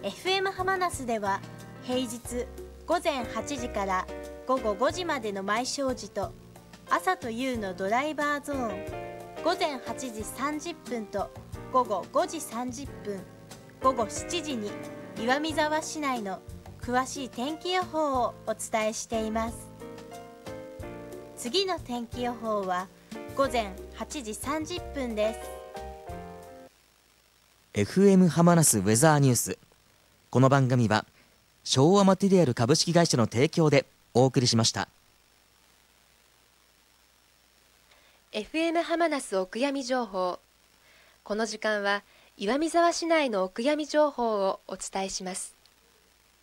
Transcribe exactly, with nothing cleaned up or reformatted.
エフエム 浜那須では平日午前はちじから午後ごじまでの毎正時と、朝と夕のドライバーゾーン午前はちじさんじゅっぷんと午後ごじさんじゅっぷん、午後しちじに岩見沢市内の詳しい天気予報をお伝えしています。次の天気予報は午前はちじさんじゅっぷんです。 エフエム 浜那須ウェザーニュース。この番組は昭和マテリアル株式会社の提供でお送りしました。 エフエム 浜那須お悔やみ情報。この時間は岩見沢市内のお悔やみ情報をお伝えします。